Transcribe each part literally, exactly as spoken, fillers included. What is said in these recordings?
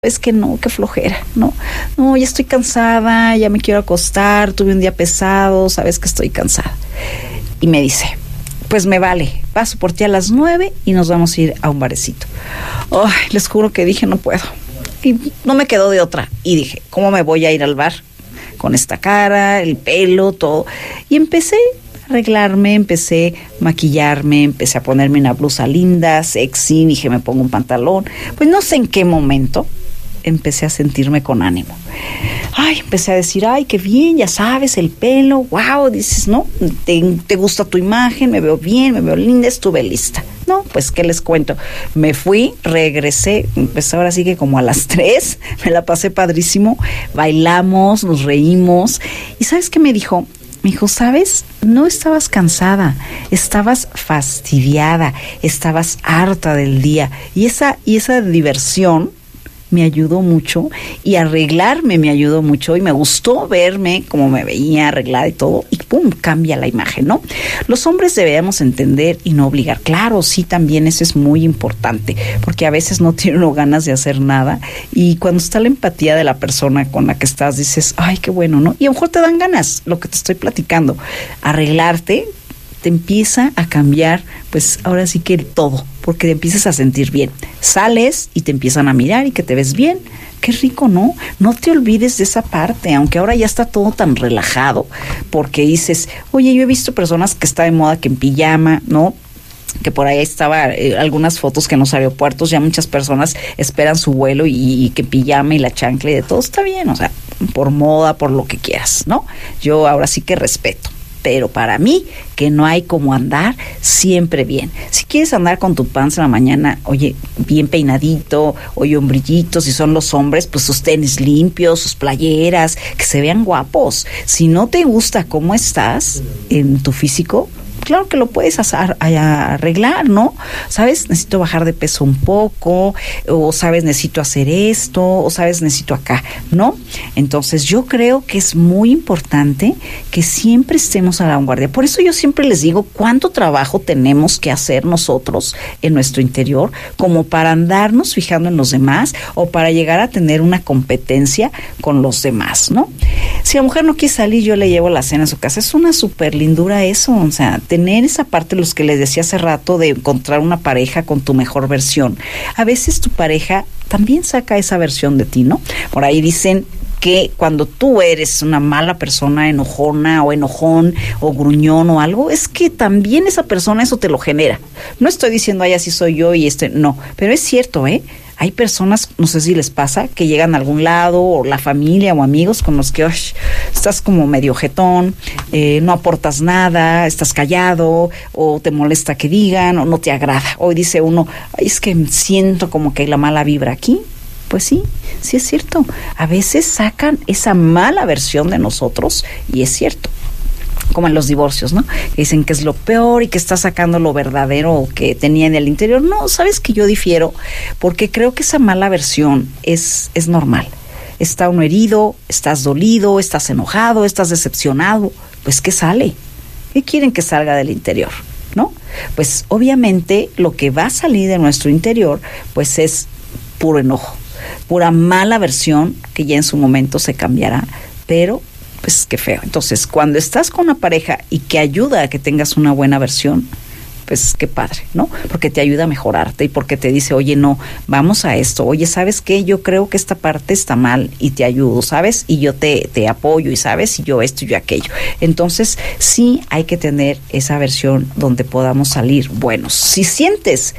es que no, qué flojera, no, no, ya estoy cansada, ya me quiero acostar, tuve un día pesado, sabes que estoy cansada. Y me dice, pues me vale, paso por ti a las nueve y nos vamos a ir a un barecito. Ay, les juro que dije, no puedo. Y no me quedó de otra. Y dije, ¿cómo me voy a ir al bar? Con esta cara, el pelo, todo. Y empecé a arreglarme, empecé a maquillarme, empecé a ponerme una blusa linda, sexy, dije, me pongo un pantalón. Pues no sé en qué momento empecé a sentirme con ánimo. Ay, empecé a decir, ay, qué bien, ya sabes, el pelo, wow, dices, ¿no? Te, te gusta tu imagen, me veo bien, me veo linda, estuve lista. No, pues, ¿qué les cuento? Me fui, regresé, pues ahora sí que como a las tres, me la pasé padrísimo, bailamos, nos reímos, y ¿sabes qué me dijo? Me dijo, ¿sabes? No estabas cansada, estabas fastidiada, estabas harta del día, y esa, y esa diversión me ayudó mucho, y arreglarme me ayudó mucho, y me gustó verme como me veía arreglada y todo, y pum, cambia la imagen, ¿no? Los hombres debemos entender y no obligar. Claro, sí, también eso es muy importante, porque a veces no tiene uno ganas de hacer nada, y cuando está la empatía de la persona con la que estás, dices, ay, qué bueno, ¿no? Y a lo mejor te dan ganas, lo que te estoy platicando, arreglarte, te empieza a cambiar, pues ahora sí que el todo, porque te empiezas a sentir bien. Sales y te empiezan a mirar y que te ves bien. Qué rico, ¿no? No te olvides de esa parte, aunque ahora ya está todo tan relajado, porque dices, oye, yo he visto personas que está de moda que en pijama, ¿no? Que por ahí estaba eh, algunas fotos que en los aeropuertos ya muchas personas esperan su vuelo y, y que pijama y la chancla y de todo está bien, o sea, por moda, por lo que quieras, ¿no? Yo ahora sí que respeto. Pero para mí, que no hay como andar siempre bien. Si quieres andar con tu panza en la mañana, oye, bien peinadito, oye, hombrillitos, si son los hombres, pues sus tenis limpios, sus playeras, que se vean guapos. Si no te gusta cómo estás en tu físico, claro que lo puedes hacer, arreglar, ¿no? ¿Sabes? Necesito bajar de peso un poco, o sabes, necesito hacer esto, o sabes, necesito acá, ¿no? Entonces yo creo que es muy importante que siempre estemos a la vanguardia. Por eso yo siempre les digo cuánto trabajo tenemos que hacer nosotros en nuestro interior, como para andarnos fijando en los demás, o para llegar a tener una competencia con los demás, ¿no? Si la mujer no quiere salir, yo le llevo la cena a su casa. Es una súper lindura eso, o sea, tener esa parte, los que les decía hace rato, de encontrar una pareja con tu mejor versión. A veces tu pareja también saca esa versión de ti, ¿no? Por ahí dicen que cuando tú eres una mala persona, enojona o enojón o gruñón o algo, es que también esa persona eso te lo genera. No estoy diciendo, ay, así soy yo y este, no, pero es cierto, ¿eh? Hay personas, no sé si les pasa, que llegan a algún lado, o la familia o amigos con los que oh, estás como medio jetón, eh, no aportas nada, estás callado, o te molesta que digan, o no te agrada. Hoy dice uno, ay, es que siento como que hay la mala vibra aquí. Pues sí, sí es cierto. A veces sacan esa mala versión de nosotros, y es cierto. Como en los divorcios, ¿no? Que dicen que es lo peor y que está sacando lo verdadero que tenía en el interior. No, sabes que yo difiero, porque creo que esa mala versión es, es normal. Está uno herido, estás dolido, estás enojado, estás decepcionado. Pues, ¿qué sale? ¿Qué quieren que salga del interior? ¿No? Pues, obviamente, lo que va a salir de nuestro interior, pues, es puro enojo, pura mala versión que ya en su momento se cambiará, pero pues qué feo. Entonces, cuando estás con una pareja y que ayuda a que tengas una buena versión, pues qué padre, ¿no? Porque te ayuda a mejorarte y porque te dice, oye, no, vamos a esto. Oye, ¿sabes qué? Yo creo que esta parte está mal y te ayudo, ¿sabes? Y yo te, te apoyo y, ¿sabes? Y yo esto y yo aquello. Entonces, sí hay que tener esa versión donde podamos salir buenos. Si sientes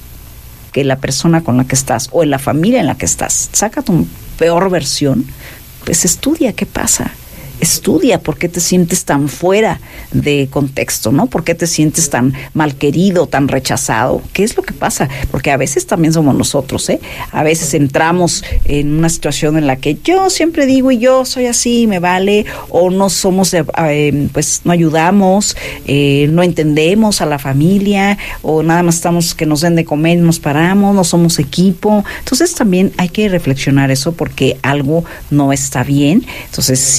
que la persona con la que estás o en la familia en la que estás saca tu peor versión, pues estudia qué pasa. Estudia por qué te sientes tan fuera de contexto, ¿no? ¿Por qué te sientes tan mal querido, tan rechazado? ¿Qué es lo que pasa? Porque a veces también somos nosotros, ¿eh? A veces entramos en una situación en la que yo siempre digo y yo soy así, me vale, o no somos, eh, pues no ayudamos, eh, no entendemos a la familia, o nada más estamos que nos den de comer y nos paramos, no somos equipo. Entonces también hay que reflexionar eso porque algo no está bien. Entonces sí hay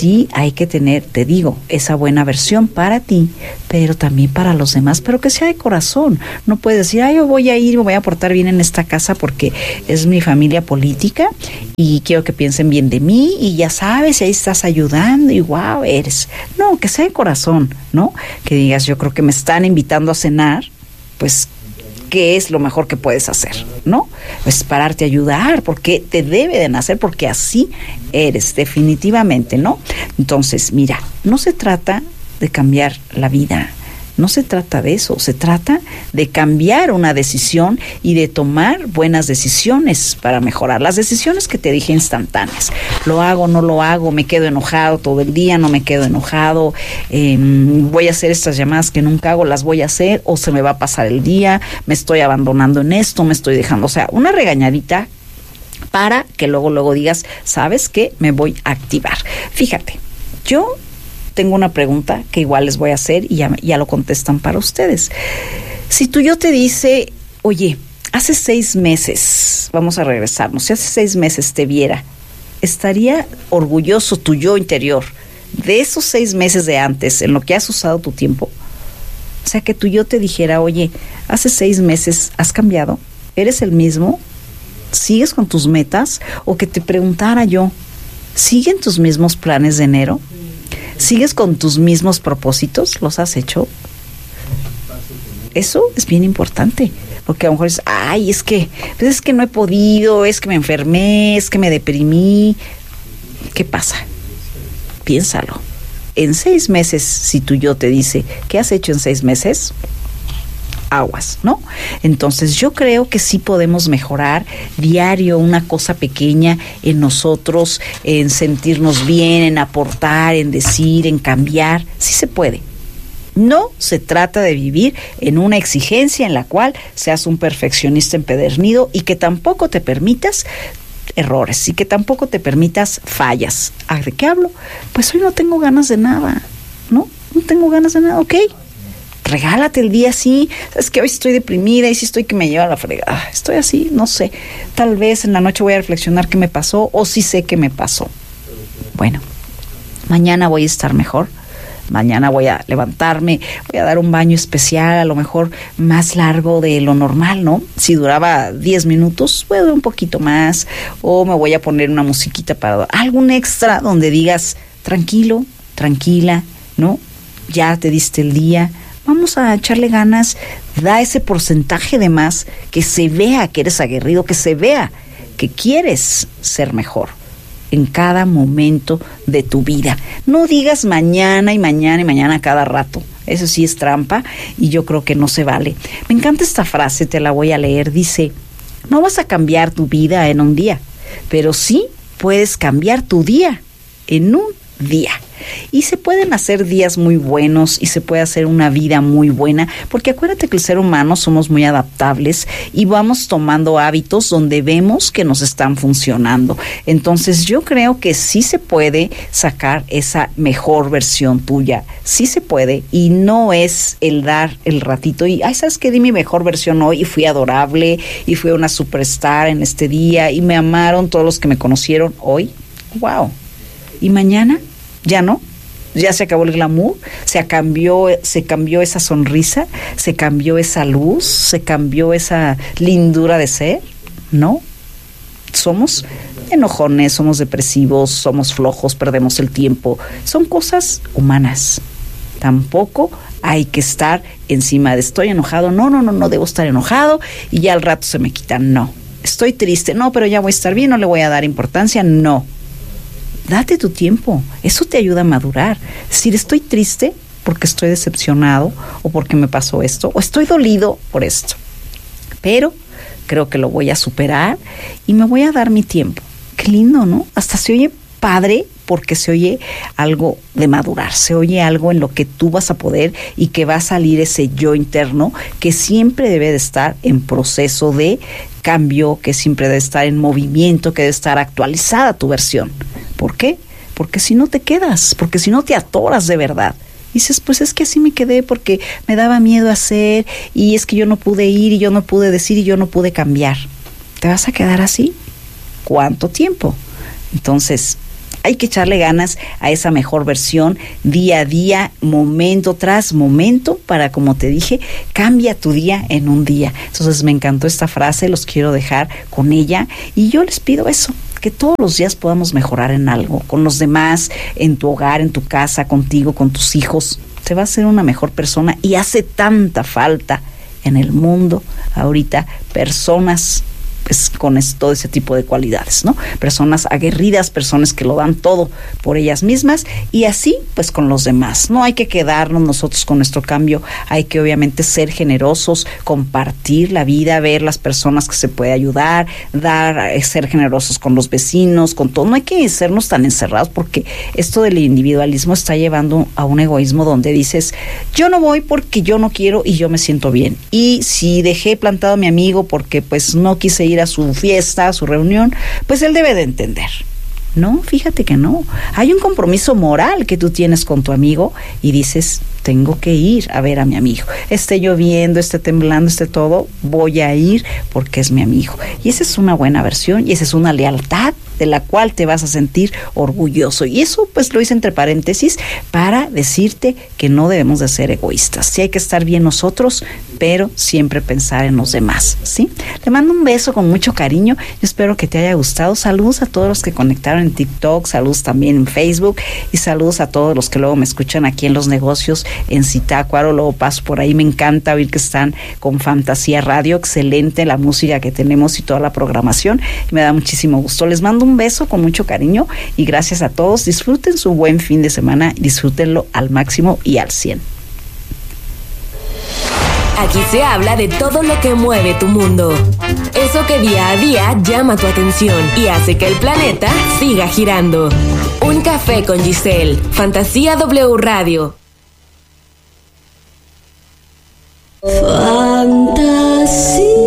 hay que tener, te digo, esa buena versión para ti, pero también para los demás, pero que sea de corazón. No puedes decir, ay, yo voy a ir, me voy a portar bien en esta casa porque es mi familia política y quiero que piensen bien de mí y ya sabes, y ahí estás ayudando y wow, eres. No, que sea de corazón, ¿no? Que digas, yo creo que me están invitando a cenar, pues ¿qué es lo mejor que puedes hacer? ¿No? Pues pararte a ayudar, porque te debe de nacer, porque así eres, definitivamente, ¿no? Entonces, mira, no se trata de cambiar la vida, no se trata de eso, se trata de cambiar una decisión y de tomar buenas decisiones para mejorar. Las decisiones que te dije instantáneas, lo hago, no lo hago, me quedo enojado todo el día, no me quedo enojado, eh, voy a hacer estas llamadas que nunca hago, las voy a hacer o se me va a pasar el día, me estoy abandonando en esto, me estoy dejando, o sea, una regañadita para que luego, luego digas, ¿sabes qué? Me voy a activar. Fíjate, yo tengo una pregunta que igual les voy a hacer y ya, ya lo contestan para ustedes. Si tu yo te dice, oye, hace seis meses, vamos a regresarnos, si hace seis meses te viera, ¿estaría orgulloso tu yo interior de esos seis meses de antes en lo que has usado tu tiempo? O sea, que tu yo te dijera, oye, hace seis meses has cambiado, eres el mismo, sigues con tus metas, o que te preguntara yo, ¿siguen tus mismos planes de enero? ¿Sigues con tus mismos propósitos? ¿Los has hecho? Eso es bien importante, porque a lo mejor es, ay, es que, pues es que no he podido, es que me enfermé, es que me deprimí. ¿Qué pasa? Piénsalo. En seis meses, si tu yo te dice, ¿qué has hecho en seis meses? Aguas, ¿no? Entonces yo creo que sí podemos mejorar diario una cosa pequeña en nosotros, en sentirnos bien, en aportar, en decir, en cambiar. Sí se puede. No se trata de vivir en una exigencia en la cual seas un perfeccionista empedernido y que tampoco te permitas errores y que tampoco te permitas fallas. ¿A de qué hablo? Pues hoy no tengo ganas de nada, ¿no? No tengo ganas de nada, ok. Regálate el día así, es que hoy estoy deprimida y si estoy que me lleva la fregada, estoy así, no sé, tal vez en la noche voy a reflexionar qué me pasó o si sé qué me pasó. Bueno, mañana voy a estar mejor, mañana voy a levantarme, voy a dar un baño especial, a lo mejor más largo de lo normal, ¿no? Si duraba diez minutos, voy a dar un poquito más, o me voy a poner una musiquita para algún extra donde digas, tranquilo, tranquila, ¿no? Ya te diste el día, vamos a echarle ganas, da ese porcentaje de más, que se vea que eres aguerrido, que se vea que quieres ser mejor en cada momento de tu vida. No digas mañana y mañana y mañana cada rato. Eso sí es trampa y yo creo que no se vale. Me encanta esta frase, te la voy a leer. Dice, no vas a cambiar tu vida en un día, pero sí puedes cambiar tu día en un día. Y se pueden hacer días muy buenos y se puede hacer una vida muy buena, porque acuérdate que el ser humano somos muy adaptables y vamos tomando hábitos donde vemos que nos están funcionando. Entonces yo creo que sí se puede sacar esa mejor versión tuya, sí se puede, y no es el dar el ratito y, ay, ¿sabes qué? Di mi mejor versión hoy y fui adorable y fui una superstar en este día y me amaron todos los que me conocieron hoy. ¡Wow! ¿Y mañana? Ya no, ya se acabó el glamour, se cambió, se cambió esa sonrisa, se cambió esa luz, se cambió esa lindura de ser, ¿no? Somos enojones, somos depresivos, somos flojos, perdemos el tiempo, son cosas humanas. Tampoco hay que estar encima de estoy enojado, no, no, no, no debo estar enojado y ya al rato se me quita, no. Estoy triste, no, pero ya voy a estar bien, no le voy a dar importancia, no. Date tu tiempo, eso te ayuda a madurar. Es decir, estoy triste porque estoy decepcionado o porque me pasó esto, o estoy dolido por esto, pero creo que lo voy a superar y me voy a dar mi tiempo. Qué lindo, ¿no? Hasta se oye padre porque se oye algo de madurar, se oye algo en lo que tú vas a poder y que va a salir ese yo interno que siempre debe de estar en proceso de cambio, que siempre debe estar en movimiento, que debe estar actualizada tu versión. ¿Por qué? Porque si no te quedas, porque si no te atoras de verdad. Dices, pues es que así me quedé porque me daba miedo hacer y es que yo no pude ir y yo no pude decir y yo no pude cambiar. ¿Te vas a quedar así? ¿Cuánto tiempo? Entonces, hay que echarle ganas a esa mejor versión día a día, momento tras momento, para, como te dije, cambia tu día en un día. Entonces me encantó esta frase, los quiero dejar con ella y yo les pido eso, que todos los días podamos mejorar en algo, con los demás, en tu hogar, en tu casa, contigo, con tus hijos. Te va a ser una mejor persona y hace tanta falta en el mundo ahorita personas pues con es, todo ese tipo de cualidades, ¿no? Personas aguerridas, personas que lo dan todo por ellas mismas y así pues con los demás. No hay que quedarnos nosotros con nuestro cambio, hay que obviamente ser generosos, compartir la vida, ver las personas que se puede ayudar, dar, ser generosos con los vecinos, con todo. No hay que sernos tan encerrados porque esto del individualismo está llevando a un egoísmo donde dices, yo no voy porque yo no quiero y yo me siento bien. Y si dejé plantado a mi amigo porque pues no quise ir a su fiesta, a su reunión, pues él debe de entender. No, fíjate que no. Hay un compromiso moral que tú tienes con tu amigo y dices, tengo que ir a ver a mi amigo. Esté lloviendo, esté temblando, esté todo, voy a ir porque es mi amigo. Y esa es una buena versión y esa es una lealtad de la cual te vas a sentir orgulloso. Y eso pues lo hice entre paréntesis para decirte que no debemos de ser egoístas. Sí hay que estar bien nosotros, pero siempre pensar en los demás, ¿sí? Te mando un beso con mucho cariño. Yo espero que te haya gustado. Saludos a todos los que conectaron en TikTok, saludos también en Facebook y saludos a todos los que luego me escuchan aquí en los negocios en Zitácuaro. Luego paso por ahí. Me encanta oír que están con Fantasía Radio. Excelente la música que tenemos y toda la programación. Y me da muchísimo gusto. Les mando un beso con mucho cariño y gracias a todos. Disfruten su buen fin de semana, disfrútenlo al máximo y al cien. Aquí se habla de todo lo que mueve tu mundo. Eso que día a día llama tu atención y hace que el planeta siga girando. Un café con Giselle. Fantasía W Radio. Fantasía.